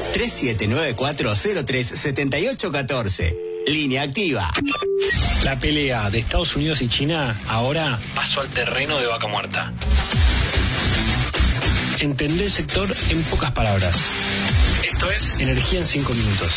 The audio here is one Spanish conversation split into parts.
3794037814. Línea activa. La pelea de Estados Unidos y China ahora pasó al terreno de vaca muerta. Entendé el sector en pocas palabras. Esto es Energía en 5 minutos.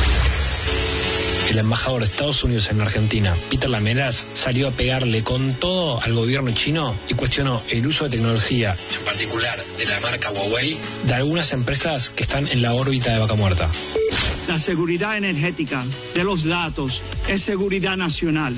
El embajador de Estados Unidos en Argentina, Peter Lamelas, salió a pegarle con todo al gobierno chino y cuestionó el uso de tecnología, en particular de la marca Huawei, de algunas empresas que están en la órbita de vaca muerta. La seguridad energética de los datos es seguridad nacional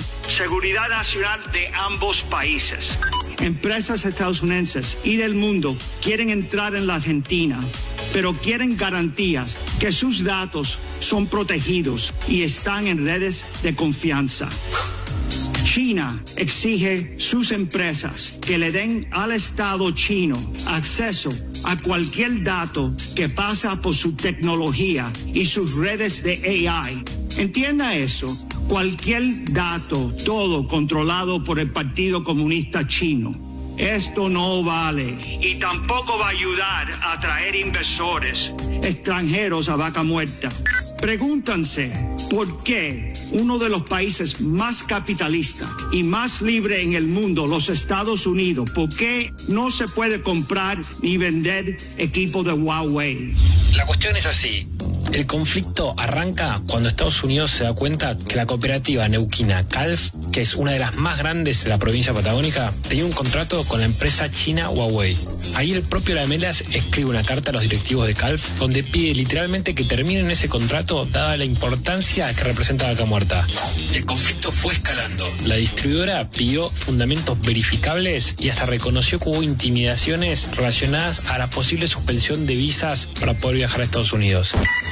de ambos países. Empresas estadounidenses y del mundo quieren entrar en la Argentina, pero quieren garantías que sus datos son protegidos y están en redes de confianza. China exige sus empresas que le den al Estado chino acceso a cualquier dato que pasa por su tecnología y sus redes de AI. Entienda eso, cualquier dato, todo controlado por el Partido Comunista Chino. Esto no vale y tampoco va a ayudar a atraer inversores extranjeros a vaca muerta. Pregúntanse por qué uno de los países más capitalistas y más libre en el mundo, los Estados Unidos, por qué no se puede comprar ni vender equipo de Huawei. La cuestión es así. El conflicto arranca cuando Estados Unidos se da cuenta que la cooperativa neuquina Calf, que es una de las más grandes de la provincia patagónica, tenía un contrato con la empresa china Huawei. Ahí el propio Lamelas escribe una carta a los directivos de Calf donde pide literalmente que terminen ese contrato dada la importancia que representa vaca muerta. El conflicto fue escalando. La distribuidora pidió fundamentos verificables y hasta reconoció que hubo intimidaciones relacionadas a la posible suspensión de visas para poder viajar a Estados Unidos.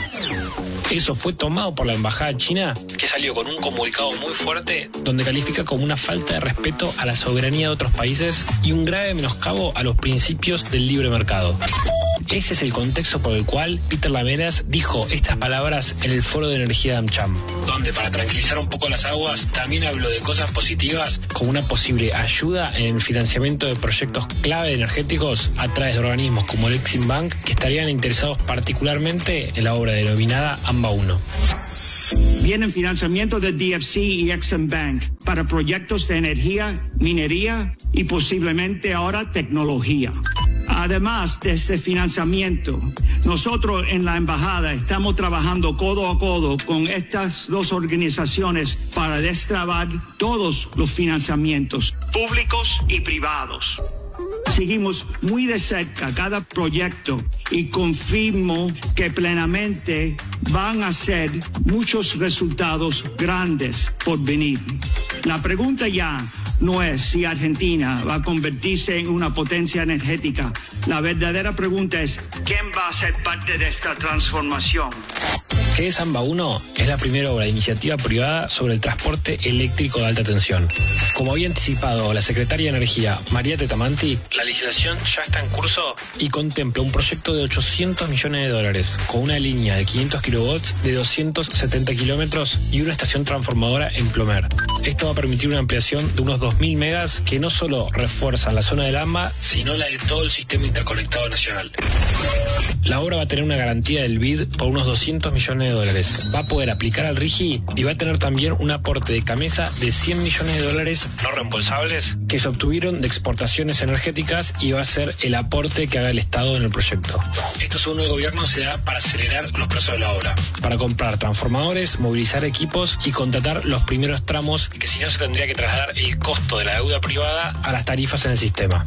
Eso fue tomado por la embajada china, que salió con un comunicado muy fuerte donde califica como una falta de respeto a la soberanía de otros países y un grave menoscabo a los principios del libre mercado. Ese es el contexto por el cual Peter Lamelas dijo estas palabras en el foro de energía de AmCham, donde para tranquilizar un poco las aguas también habló de cosas positivas como una posible ayuda en el financiamiento de proyectos clave energéticos a través de organismos como el Exim Bank, que estarían interesados particularmente en la obra denominada AMBA 1. Vienen financiamiento de DFC y Exim Bank para proyectos de energía, minería y posiblemente ahora tecnología. Además de este financiamiento, nosotros en la embajada estamos trabajando codo a codo con estas dos organizaciones para destrabar todos los financiamientos públicos y privados. Seguimos muy de cerca cada proyecto y confirmo que plenamente van a ser muchos resultados grandes por venir. La pregunta ya no es si Argentina va a convertirse en una potencia energética. La verdadera pregunta es, ¿quién va a ser parte de esta transformación? ¿Qué es AMBA 1? Es la primera obra de iniciativa privada sobre el transporte eléctrico de alta tensión. Como había anticipado la secretaria de Energía, María Tetamanti, la licitación ya está en curso y contempla un proyecto de $800 millones, con una línea de 500 kilowatts de 270 kilómetros y una estación transformadora en Plomer. Esto va a permitir una ampliación de unos 2.000 megas que no solo refuerzan la zona del AMBA, sino la de todo el sistema interconectado nacional. La obra va a tener una garantía del BID por unos $200 millones. Va a poder aplicar al RIGI y va a tener también un aporte de CAMESA de $100 millones no reembolsables que se obtuvieron de exportaciones energéticas y va a ser el aporte que haga el Estado en el proyecto. Esto según el gobierno se da para acelerar los plazos de la obra, para comprar transformadores, movilizar equipos y contratar los primeros tramos, que si no se tendría que trasladar el costo de la deuda privada a las tarifas en el sistema.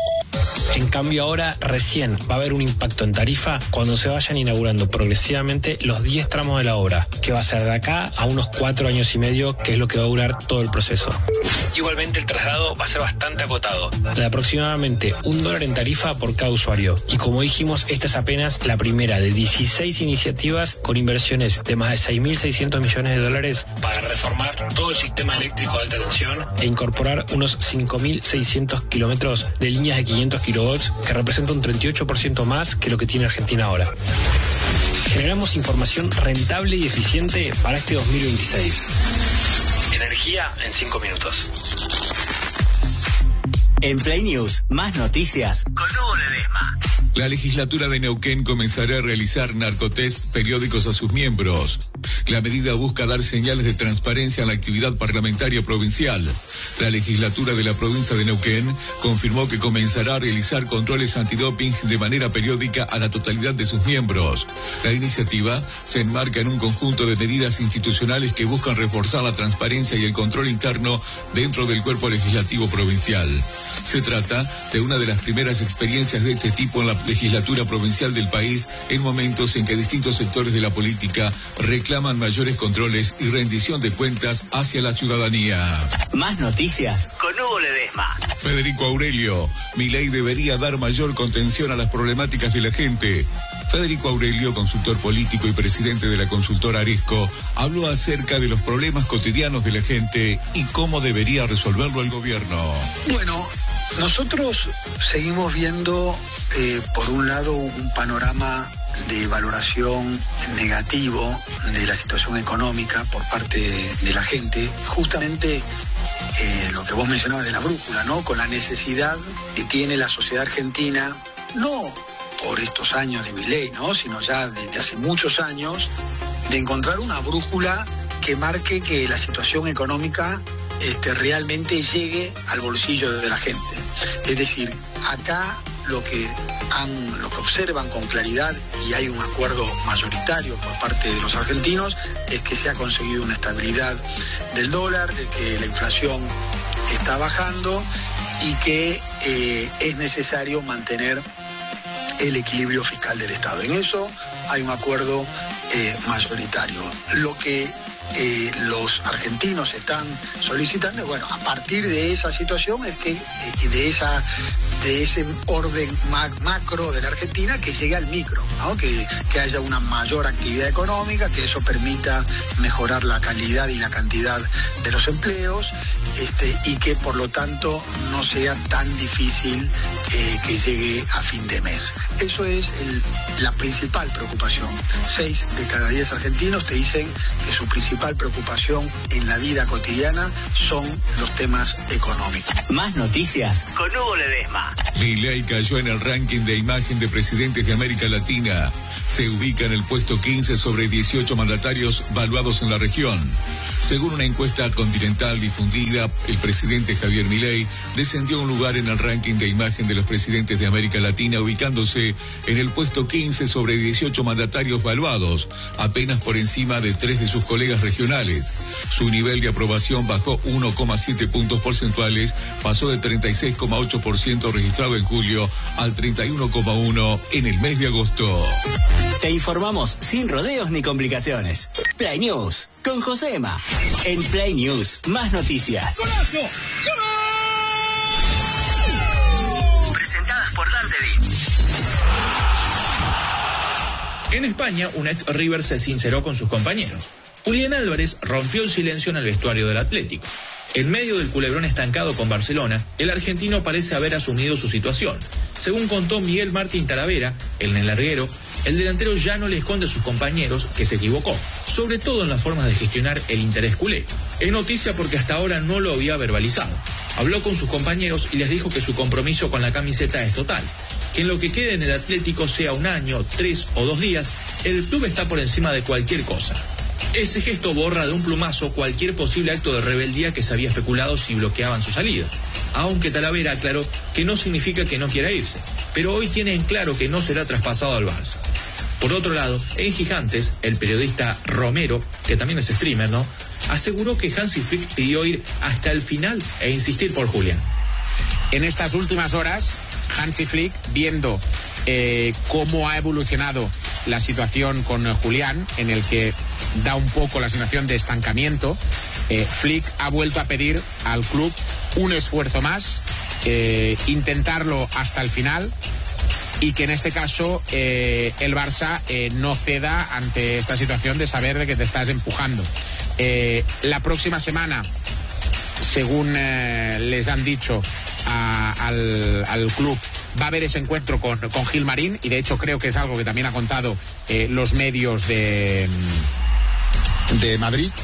En cambio ahora recién va a haber un impacto en tarifa cuando se vayan inaugurando progresivamente los 10 tramos de la obra, que va a ser de acá a unos 4 años y medio, que es lo que va a durar todo el proceso. Igualmente el traslado va a ser bastante acotado, de aproximadamente $1 en tarifa por cada usuario. Y como dijimos, esta es apenas la primera de 16 iniciativas con inversiones de más de $6.600 millones para reformar todo el sistema eléctrico de alta tensión e incorporar unos 5.600 kilómetros de líneas de 500 kilowatts, que representa un 38% más que lo que tiene Argentina ahora. Generamos información rentable y eficiente para este 2026. Energía en 5 minutos. En Play News, más noticias con Hugo Ledesma. La legislatura de Neuquén comenzará a realizar narcotest periódicos a sus miembros. La medida busca dar señales de transparencia en la actividad parlamentaria provincial. La legislatura de la provincia de Neuquén confirmó que comenzará a realizar controles antidoping de manera periódica a la totalidad de sus miembros. La iniciativa se enmarca en un conjunto de medidas institucionales que buscan reforzar la transparencia y el control interno dentro del cuerpo legislativo provincial. Se trata de una de las primeras experiencias de este tipo en la legislatura provincial del país, en momentos en que distintos sectores de la política reclaman mayores controles y rendición de cuentas hacia la ciudadanía. Más noticias con Hugo Ledesma. Federico Aurelio, Milei debería dar mayor contención a las problemáticas de la gente. Federico Aurelio, consultor político y presidente de la consultora Arisco, habló acerca de los problemas cotidianos de la gente y cómo debería resolverlo el gobierno. Bueno, nosotros seguimos viendo, por un lado, un panorama de valoración negativo de la situación económica por parte de la gente. Justamente lo que vos mencionabas de la brújula, ¿no? Con la necesidad que tiene la sociedad argentina, no por estos años de Milei, ¿no? Sino ya desde hace muchos años, de encontrar una brújula que marque que la situación económica realmente llegue al bolsillo de la gente. Es decir, acá lo que observan con claridad, y hay un acuerdo mayoritario por parte de los argentinos, es que se ha conseguido una estabilidad del dólar, de que la inflación está bajando y que es necesario mantener el equilibrio fiscal del Estado. En eso hay un acuerdo mayoritario. Lo que los argentinos están solicitando, bueno, a partir de esa situación es que de ese orden macro de la Argentina, que llegue al micro, ¿no? Que haya una mayor actividad económica, que eso permita mejorar la calidad y la cantidad de los empleos, y que por lo tanto no sea tan difícil que llegue a fin de mes. Eso es la principal preocupación. 6 de cada 10 argentinos te dicen que su principal preocupación en la vida cotidiana son los temas económicos. Más noticias con Hugo Ledesma. Milei cayó en el ranking de imagen de presidentes de América Latina. Se ubica en el puesto 15 sobre 18 mandatarios valuados en la región. Según una encuesta continental difundida, el presidente Javier Milei descendió un lugar en el ranking de imagen de los presidentes de América Latina, ubicándose en el puesto 15 sobre 18 mandatarios valuados, apenas por encima de 3 de sus colegas regionales. Su nivel de aprobación bajó 1,7 puntos porcentuales, pasó de 36,8% registrado en julio al 31,1% en el mes de agosto. Te informamos sin rodeos ni complicaciones. Play News con Josema. En Play News, más noticias. ¡Golazo! Presentadas por Dante Din. En España, un ex River se sinceró con sus compañeros. Julián Álvarez rompió el silencio en el vestuario del Atlético. En medio del culebrón estancado con Barcelona, el argentino parece haber asumido su situación. Según contó Miguel Martín Talavera, en el larguero, el delantero ya no le esconde a sus compañeros que se equivocó, sobre todo en las formas de gestionar el interés culé. Es noticia porque hasta ahora no lo había verbalizado. Habló con sus compañeros y les dijo que su compromiso con la camiseta es total, que en lo que quede en el Atlético, sea un año, 3 o 2 días, el club está por encima de cualquier cosa. Ese gesto borra de un plumazo cualquier posible acto de rebeldía que se había especulado si bloqueaban su salida. Aunque Talavera aclaró que no significa que no quiera irse, pero hoy tiene en claro que no será traspasado al Barça. Por otro lado, en Gigantes, el periodista Romero, que también es streamer, ¿no?, aseguró que Hansi Flick pidió ir hasta el final e insistir por Julián. En estas últimas horas, Hansi Flick, viendo cómo ha evolucionado la situación con Julián, en el que da un poco la sensación de estancamiento, Flick ha vuelto a pedir al club un esfuerzo más, intentarlo hasta el final, y que en este caso el Barça no ceda ante esta situación de saber de que te estás empujando. La próxima semana, según les han dicho al club, va a haber ese encuentro con Gilmarín, y de hecho creo que es algo que también ha contado los medios de Madrid.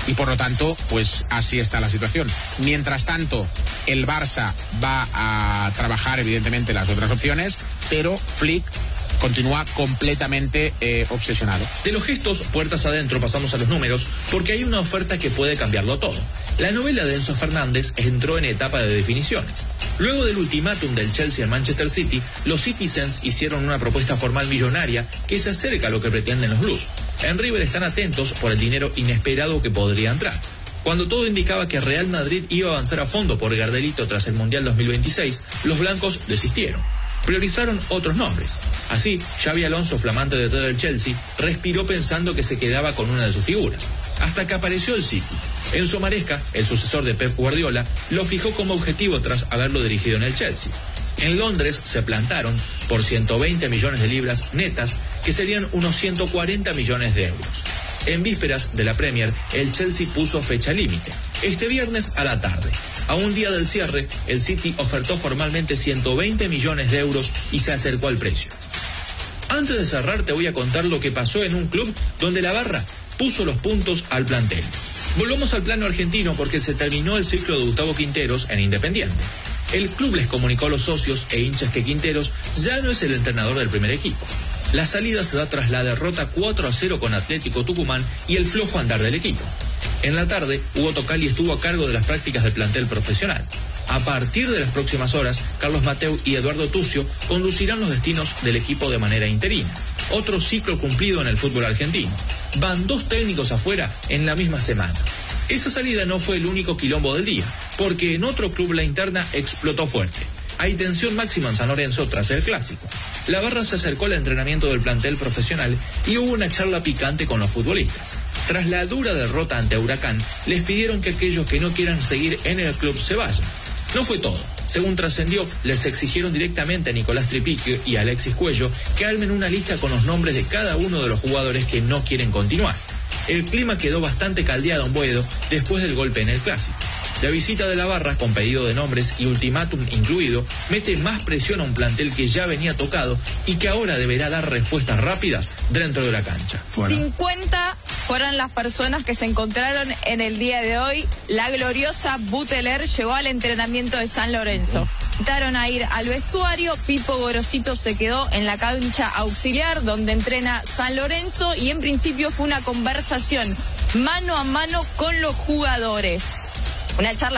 Y por lo tanto, pues así está la situación. Mientras tanto, el Barça va a trabajar evidentemente las otras opciones, pero Flick continúa completamente obsesionado. De los gestos puertas adentro pasamos a los números, porque hay una oferta que puede cambiarlo todo. La novela de Enzo Fernández entró en etapa de definiciones. Luego del ultimátum del Chelsea en Manchester City, los Citizens hicieron una propuesta formal millonaria que se acerca a lo que pretenden los Blues. En River están atentos por el dinero inesperado que podría entrar. Cuando todo indicaba que Real Madrid iba a avanzar a fondo por Gardelito tras el Mundial 2026, los blancos desistieron. Priorizaron otros nombres. Así, Xabi Alonso, flamante DT del Chelsea, respiró pensando que se quedaba con una de sus figuras. Hasta que apareció el City. Enzo Maresca, el sucesor de Pep Guardiola, lo fijó como objetivo tras haberlo dirigido en el Chelsea. En Londres se plantaron por 120 millones de libras netas, que serían unos 140 millones de euros. En vísperas de la Premier, el Chelsea puso fecha límite. Este viernes a la tarde. A un día del cierre, el City ofertó formalmente 120 millones de euros y se acercó al precio. Antes de cerrar, te voy a contar lo que pasó en un club donde la barra puso los puntos al plantel. Volvamos al plano argentino porque se terminó el ciclo de Gustavo Quinteros en Independiente. El club les comunicó a los socios e hinchas que Quinteros ya no es el entrenador del primer equipo. La salida se da tras la derrota 4-0 con Atlético Tucumán y el flojo andar del equipo. En la tarde, Hugo Tocali estuvo a cargo de las prácticas del plantel profesional. A partir de las próximas horas, Carlos Mateu y Eduardo Tucio conducirán los destinos del equipo de manera interina. Otro ciclo cumplido en el fútbol argentino. Van 2 técnicos afuera en la misma semana. Esa salida no fue el único quilombo del día, porque en otro club la interna explotó fuerte. Hay tensión máxima en San Lorenzo tras el clásico. La barra se acercó al entrenamiento del plantel profesional y hubo una charla picante con los futbolistas. Tras la dura derrota ante Huracán, les pidieron que aquellos que no quieran seguir en el club se vayan. No fue todo. Según trascendió, les exigieron directamente a Nicolás Tripiquio y a Alexis Cuello que armen una lista con los nombres de cada uno de los jugadores que no quieren continuar. El clima quedó bastante caldeado en Boedo después del golpe en el clásico. La visita de la barra, con pedido de nombres y ultimátum incluido, mete más presión a un plantel que ya venía tocado y que ahora deberá dar respuestas rápidas dentro de la cancha. 50 fueron las personas que se encontraron en el día de hoy. La gloriosa Buteler llegó al entrenamiento de San Lorenzo. Invitaron a ir al vestuario. Pipo Gorosito se quedó en la cancha auxiliar donde entrena San Lorenzo y en principio fue una conversación mano a mano con los jugadores. Una charla